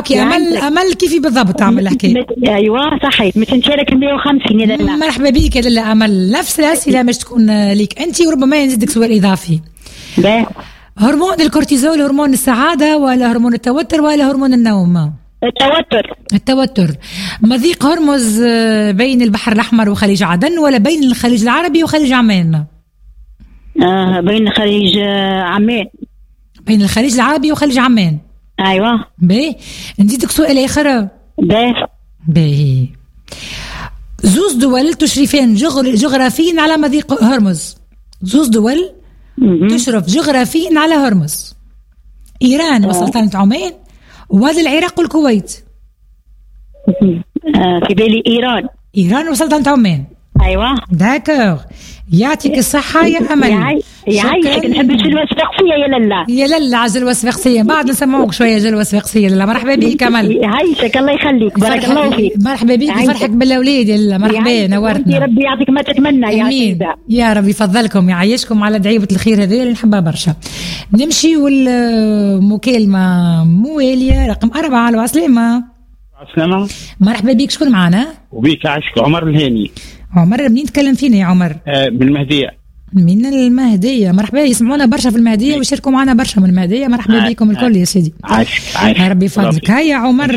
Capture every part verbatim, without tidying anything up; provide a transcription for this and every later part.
اوكي امل امل كيفي بالضبط تعمل الحكايه؟ ايوه صحيت مش نشارك مية وخمسين يا لاله. مرحبا بك يا لاله امل. نفس الاسئله باش تكون ليك انت وربما نزيدك سؤال اضافي. باهي. هرمون الكورتيزول هرمون السعاده ولا هرمون التوتر ولا هرمون النوم؟ التوتر. التوتر. مضيق هرمز بين البحر الأحمر وخليج عدن ولا بين الخليج العربي وخليج عمان؟ آه بين خليج عمان. بين الخليج العربي وخليج عمان. أيوة. باهي. نزيدك سؤال آخر. باهي. باهي. زوز دول تشرفين جغرافيا على مضيق هرمز. زوز دول تشرف جغرافيا على هرمز. إيران وسلطنة عمان وهذا العراق والكويت. آه في بالي إيران. إيران وسلطنة عمان. أيوة. داكوغ. يعطيك الصحة يا أمل. يعيشك. نحب الجلوة الصفاقسية يا لالا. يا لالا على الجلوة الصفاقسية بعد نسمعوك شوية جلوة الصفاقسية لالا. مرحبا بك أمل. يعيشك الله يخليك بارك الله فيك. مرحبا بك يفرحك بالأولاد يا لالا. مرحبا نورتنا. يا ربي يعطيك ما تتمنى يا أمين يا ربي يفضلكم يعيشكم على دعيبة الخير هذه اللي نحبها برشا. نمشي والمكالمة موالية رقم أربعة. الو عسلامة. عسلامة. مرحبا بك شكون معنا؟ وبيك عاشق عمر الهاني. عمر منين تكلم فينا يا عمر؟ آه من المهدية. من المهدية. مرحبا. يسمعونا برشا في المهدية ويشاركوا معنا برشا من المهدية. مرحبا آه بكم الكل يا سيدي. عاشق عاشق. ربي يفضلك. هيا عمر.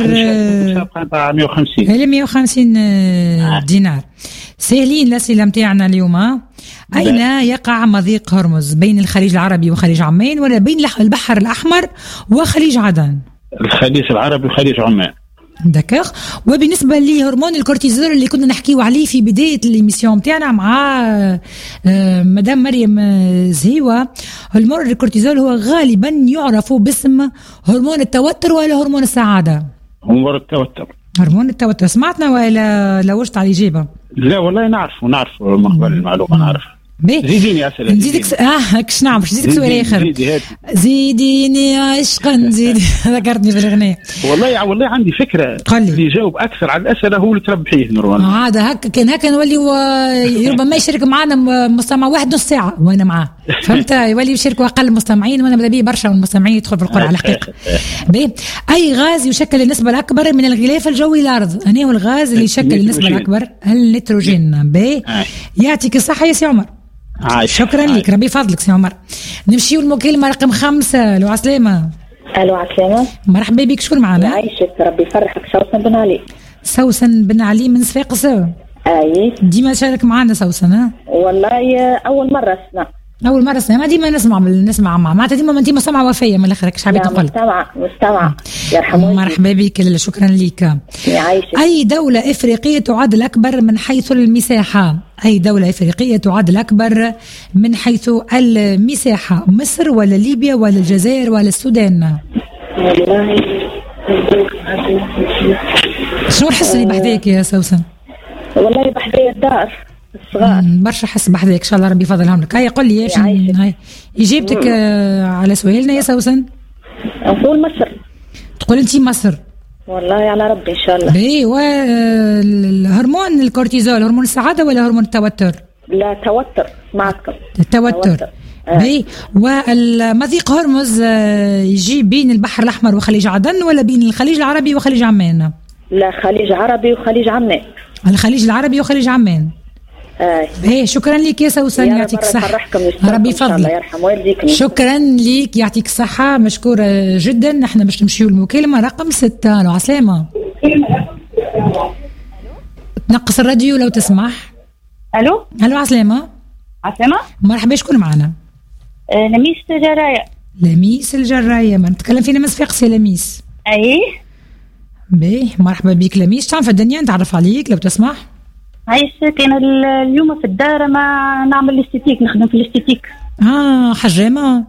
مية وخمسين. هي مية وخمسين آه. دينار. سهلين الأسئلة متاعنا اليوم. أين يقع مضيق هرمز؟ بين الخليج العربي وخليج عمان ولا بين البحر الأحمر وخليج عدن؟ الخليج العربي وخليج عمان. دكاغ. وبالنسبه لهرمون الكورتيزول اللي كنا نحكيو عليه في بدايه الإيميسيون متاعنا مع مدام مريم زهيوه، هرمون الكورتيزول هو غالبا يعرف باسم هرمون التوتر ولا هرمون السعاده؟ هرمون التوتر. هرمون التوتر. سمعتنا ولا لوجت على الاجابه؟ لا والله نعرف ونعرف مقبل المعلومه نعرف. زيديني اسئله. نزيدك س... اه كش نعم باش نزيدك سؤال اخر. زيدي زيديني عشقا زيدي. ذكرتني بالاغنيه. والله والله عندي فكره. اللي يجاوب اكثر على الاسئله هو اللي تربحيه نورمال. هذا هكا كان هكا نولي و... ربما يشارك معنا مستمع واحد نص ساعه وانا معاه فهمت. يولي يشاركوا اقل مستمعين وانا ماذا برشا من المستمعين يدخل في القرعه على الحقيقه. اي غاز يشكل النسبه الاكبر من الغلاف الجوي الارض؟ انا هو الغاز اللي يشكل النسبه الاكبر النيتروجين. باهي. يعطيك الصحه يا سي عمر. عايش. شكرا عايش. لك ربي فضلك سي عمر. نمشيو المكالمة رقم خمسة. الو عسلامة. الو عسلامة. مرحبا بك شكون معنا؟ عايشك ربي يفرحك. سوسن بن علي. سوسن بن علي من صفاقس. اي ديما شارك معنا سوسن. ها والله اول مرة اسمع. اول مرة اسمع. ما ديما نسمع نسمع مع معناتها ديما انت مستمعة وفية من الاخر ايش حبيت تقول؟ مستمعة مستمعة يرحموني. مرحبا بك. شكرا لك. يعيشك. اي دولة افريقية تعد الاكبر من حيث المساحة؟ أي دولة إفريقية تعد الأكبر من حيث المساحة؟ مصر ولا ليبيا ولا الجزائر ولا السودان؟ والله شنو الحس اللي بحذاك يا سوسن؟ والله بحذايا الدار الصغار. برشا حس بحذاك. إن شاء الله ربي يفضلهم لك. هيا قل لي ايش هاي إجابتك على سؤالنا يا سوسن؟ نقول مصر. تقول أنت مصر؟ والله على ربي إن شاء الله. باهي. والهرمون الكورتيزول هرمون السعادة ولا هرمون التوتر؟ لا توتر معكم. التوتر. باهي. والمضيق هرمز يجي بين البحر الأحمر وخليج عدن ولا بين الخليج العربي وخليج عمان؟ لا خليج عربي وخليج عمان. الخليج العربي وخليج عمان. ايه شكرا لك يا سوسن. يعطيك الصحة ربي يفضلك. شكرا لك يعطيك الصحة. مشكورة جدا. نحن باش نمشيو المكالمة رقم ستة. الو عسلامة. تنقص الراديو لو تسمح. الو الو عسلامة. عسلامة. مرحبا شكون معنا؟ آه لميس الجراية. لميس الجراية. ما نتكلم فينا من صفاقس يا لميس. اي باهي. مرحبا بك لميس. تعرف الدنيا نتعرف عليك لو تسمح. عايش كان اليوم في الدار ما نعمل الاستيتيك نخدم في الاستيتيك. اه حجامة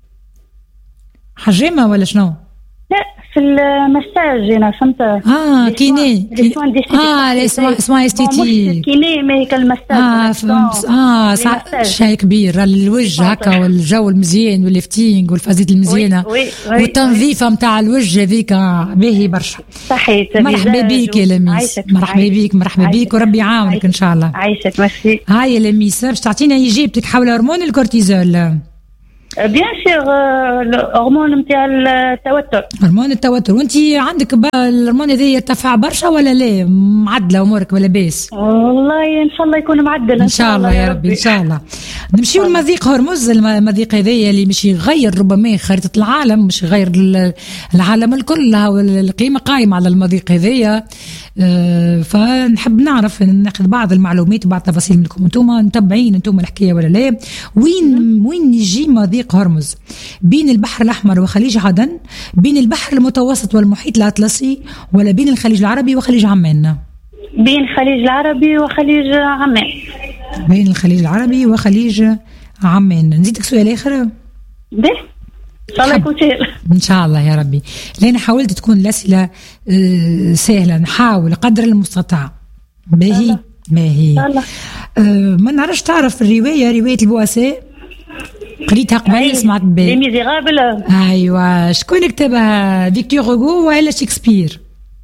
حجامة ولا شنو؟ لا في المساج هنا فهمت. اه كيني. اه لا اسمها اسمها استيتيك. كيني ما هي كالمساج. اه فهمت. اه شيء كبير الوجه هكا والجو المزيان والليفتينغ والفازيت المزيانه والتنظيفه نتاع الوجه هذيك باهي برشا. صحيت. مرحبا بك يا لميس. مرحبا بك مرحبا بك وربي يعاونك ان شاء الله. عايشك ميرسي. هاي يا لميس باش تعطينا اجابتك حول هرمون الكورتيزول. بيان سيغ الهرمون نتاع التوتر. هرمون التوتر. وانت عندك بقى الهرمون هذا يرتفع برشا ولا لا؟ معدله امورك ولا باس؟ والله ان شاء الله يكون معدل ان شاء الله يا ربي ان شاء الله. نمشيو لمضيق هرمز. المضيق هذايا اللي مش يغير ربما خريطه العالم، مش يغير العالم الكل، القيمه قائمه على المضيق هذايا. أه فنحب نعرف ناخذ بعض المعلومات وبعض التفاصيل منكم انتم متابعين انتم الحكايه ولا لا. وين وين يجي مضيق هرمز؟ بين البحر الاحمر وخليج عدن، بين البحر المتوسط والمحيط الاطلسي، ولا بين الخليج العربي وخليج عمان؟ بين الخليج العربي وخليج عمان. بين الخليج العربي وخليج عمان. نزيدك سؤال اخر؟ ده ان شاء الله يكون سهل ان شاء الله يا ربي. لأن حاولت تكون الأسئلة سهلة، نحاول قدر المستطاع. باهي باهي. أه ما نعرفش تعرف الرواية رواية البؤساء؟ قريتها قبل؟ سمعت بها؟ لي ميزيرابل. ايوه شكون كتبها؟ فيكتور هوغو ولا شكسبير؟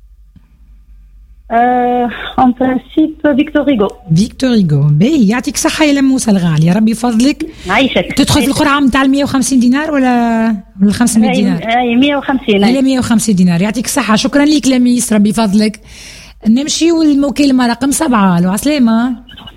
ان برانسيب فيكتور هوغو. فيكتور هوغو. باهي يعطيك صحة يا لموسى الغالي، يا ربي فضلك. عايشك. تدخل في القرعة نتاع مية وخمسين دينار ولا ولا خمسمية دينار؟ اي مية وخمسين. الى مية وخمسين دينار. يعطيك صحة. شكرا ليك لميس، ربي فضلك. نمشيو للمكالمة رقم سبعة. الو عسلامة.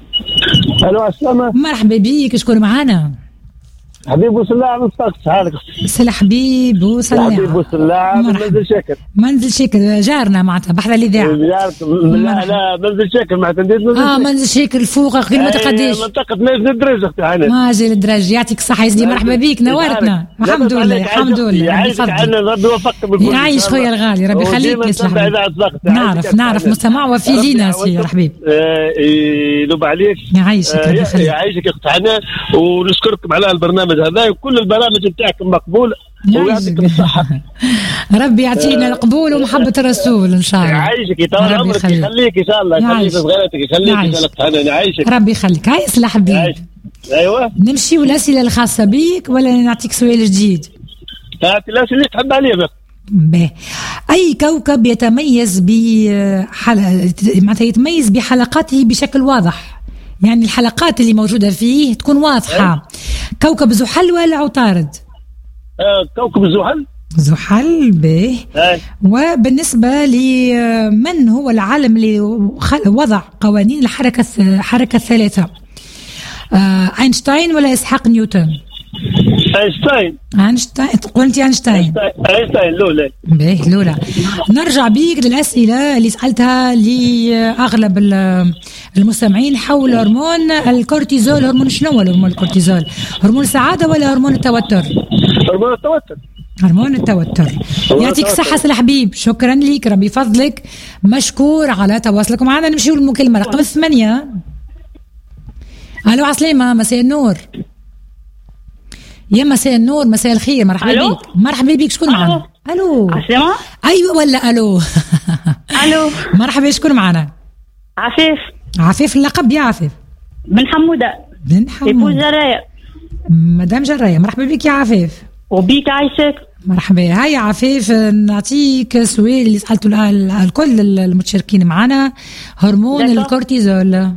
الو عسلامة. مرحبا بيك، شكون معانا؟ حبيب وسلاع من صاق شحالك؟ سلا حبيب وسلاع. حبيب وسلاع من منزل شاكر. منزل شاكر جارنا معناتها بحذا الإذاعة. جارك. لا لا منزل شاكر معناتها ندير منزل اه منزل شاكر فوق قيمة قداش؟ منطقة نازل الدرج اختي هاني. ماجي الدرج. يعطيك الصحة يا سيدي، مرحبا بيك، نورتنا. الحمد لله الحمد لله. يعيشك عنا ربي يوفقك بالكل. يعيش خويا الغالي، ربي يخليك يصلح. نعرف نعرف مستمع وفي لينا سي حبيب. يلوب عليك. يعيشك ربي يخليك. يعيشك اختي حنا، ونشكركم على البرنامج هذا وكل البرامج بتاعكم مقبولة. ويعطيكم الصحة. ربي يعطينا القبول ومحبة الرسول إن شاء الله. يعيشك يطول عمرك، يخليك إن شاء الله، يخليك صغيرتك، يخليك يخليك يعيشك. ربي يخليك. هاي يصلح حبيبي. أيوة. نمشي والأسئلة الخاصة بيك ولا نعطيك سؤال جديد؟ هات الأسئلة اللي تحب عليها بس. به. أي كوكب يتميز بحل... معناتها يتميز بحلقاته بشكل واضح؟ يعني الحلقات اللي موجودة فيه تكون واضحة. أه؟ كوكب زحل ولا عطارد؟ آه كوكب زحل. زحل. به. أه. وبالنسبة لمن هو العالم اللي وضع قوانين الحركة الحركة الثلاثة؟ آه أينشتاين ولا إسحاق نيوتن؟ أينشتاين. أينشتاين. قلتي أينشتاين. أينشتاين لولا. باهي لولا. نرجع بيك للأسئلة اللي سألتها لأغلب المستمعين حول هرمون الكورتيزول. هرمون شنو هو هرمون الكورتيزول؟ هرمون السعادة ولا هرمون التوتر؟ هرمون التوتر. هرمون التوتر. يعطيك الصحة سي الحبيب، شكرا ليك، ربي فضلك، مشكور على تواصلكم معنا. نمشيو للمكالمة رقم ثمانية. ألو عسلامة، مساء النور. يا مساء النور، مساء الخير، مرحبا بك. مرحبا بك، شكون معنا؟ الو عسلامة. ايوه ولا الو؟ الو مرحبا، شكون معنا؟ عفيف. عفيف اللقب يا عفيف؟ بن حمودة. بن حمودة. يفوز جراية. مدام جراية، مرحبا بك يا عفيف. وبيك عايشك. مرحبا. هيا عفيف نعطيك سؤال اللي سألته الآن الكل المتشاركين معنا. هرمون دكو. الكورتيزول. أه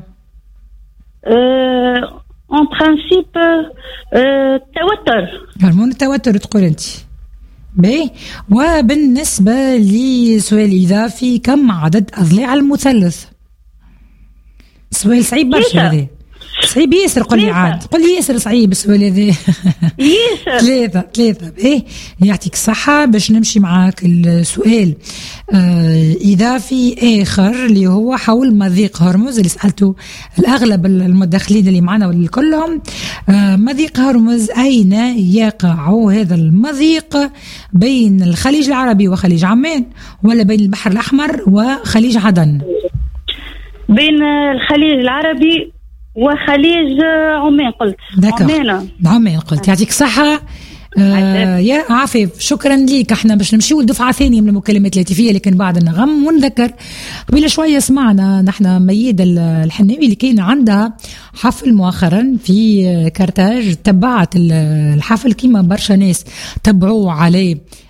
ان برانسيب التوتر. هرمون التوتر تقول انت. باهي. وبالنسبة لسؤال إضافي، كم عدد أضلاع المثلث؟ سؤال صعيب برشا هذا، صعيب ياسر. قل لي عاد، قل لي ياسر صعيب السؤال هذا. ياسر. ثلاثة ثلاثة. باهي يعطيك الصحة. باش نمشي معاك السؤال آه إضافي آخر اللي هو حول مضيق هرمز اللي سألته الأغلب المداخلين اللي معنا والكلهم. آه مضيق هرمز أين يقع هذا المضيق؟ بين الخليج العربي وخليج عمان، ولا بين البحر الأحمر وخليج عدن؟ بين الخليج العربي وخليج عمان. قلت عمان. عمان قلت. يعطيك صحة. آه يا عفيف، شكرا ليك. احنا باش نمشيو لدفعة ثانية من المكالمات الهاتفية لكن بعد النغم. ونذكر قبل شوية سمعنا نحن ميادة الحناوي اللي كان عندها حفل مؤخرا في كرتاج. تبعت الحفل كيما برشا ناس تبعوه على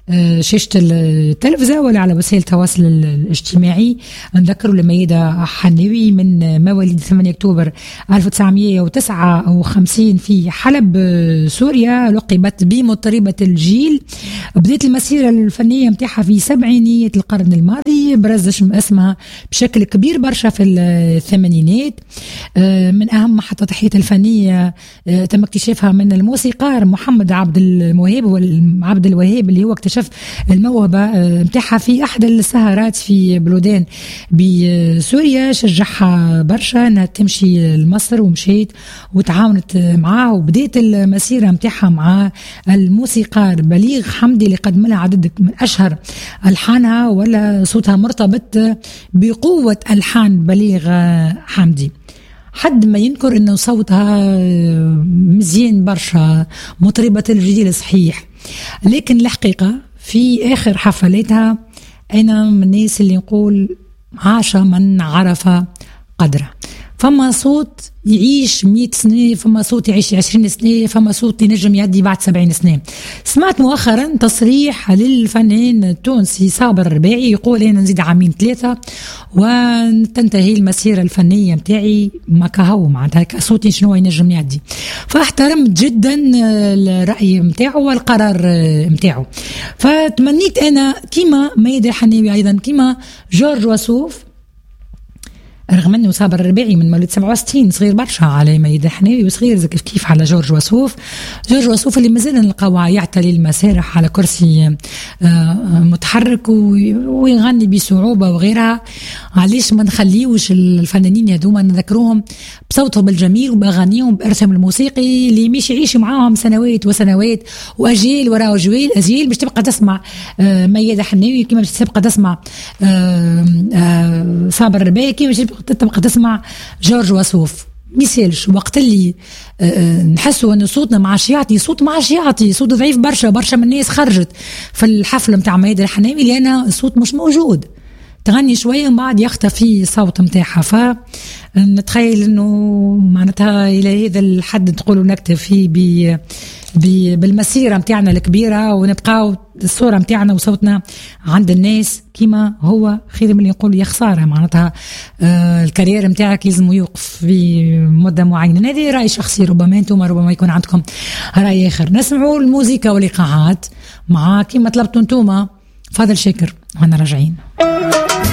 شاشة التلفزة ولا على وسائل التواصل الاجتماعي. نذكروا لميادة حناوي من مواليد ثمانية أكتوبر ألف وتسعمائة وتسعة وخمسين في حلب سوريا، لقبت بمطربة الجيل. بدأت المسيرة الفنية متاعها في سبعينيات القرن الماضي، برز اسمها بشكل كبير برشا في الثمانينات. من أهم محطات حياتها الفنية تم اكتشافها من الموسيقار محمد عبد الوهاب عبد الوهاب اللي هو اكتشف الموهبة متاعها في أحد السهرات في بلودان بسوريا، شجعها برشا أنها تمشي لمصر ومشيت وتعاونت معاه، وبدأت المسيرة متاعها مع الموسيقار بليغ حمدي اللي قدم لها عدد من أشهر ألحانها، ولا صوتها مرتبط بقوة ألحان بليغ حمدي. حد ما ينكر انه صوتها مزيان برشا، مطربة الجيل صحيح، لكن الحقيقة في اخر حفلاتها انا من الناس اللي نقول عاش من عرف قدره. فما صوت يعيش مئة سنة، فما صوت يعيش عشرين سنة، فما صوت ينجم يعدي بعد سبعين سنة. سمعت مؤخرا تصريح للفنان التونسي صابر الرباعي يقول أنا نزيد عامين ثلاثة وتنتهي المسيرة الفنية متاعي ما كهو معناتها صوتي شنو ينجم يعدي. فاحترمت جدا الرأي متاعه والقرار متاعه. فتمنيت أنا كيما ميادة الحناوي أيضا كيما جورج وسوف، رغم انه صابر الرباعي من مواليد سبعة وستين صغير برشا على ميادة الحناوي وصغير كيف كيف على جورج وسوف. جورج وسوف اللي مازال نلقاو يعتلي المسارح على كرسي متحرك ويغني بصعوبة وغيرها. علاش ما نخليوش الفنانين هذوما نذكروهم بصوتهم الجميل وبأغانيهم بإرثهم الموسيقي اللي مش يعيش معاهم سنوات وسنوات وأجيال وراء أجيال أجيال باش تبقى تسمع ميادة الحناوي كما باش تبقى تسمع صابر الرباعي كما باش تبقى تسمع جورج وسوف. ميسالش وقت اللي نحسوا ان صوتنا ما عادش يعطي صوت، ما عادش يعطي صوت ضعيف برشا. برشا من الناس خرجت في الحفله نتاع ميادة الحناوي لان الصوت مش موجود، تغني شويه ومن بعد يختفي صوت نتاعها. فنتخيل انه معناتها الى هذا الحد تقولوا نكتفي ب بالمسيرة متاعنا الكبيرة ونبقاو الصورة متاعنا وصوتنا عند الناس كما هو، خير من يقول يا خسارة معناتها آه الكارير متاعك لازم يوقف في مدة معينة. هذه رأي شخصي، ربما انتم ربما يكون عندكم رأي آخر. نسمعوا الموسيقى والإيقاعات مع كما طلبتوا انتم فاضل شاكر وانا راجعين.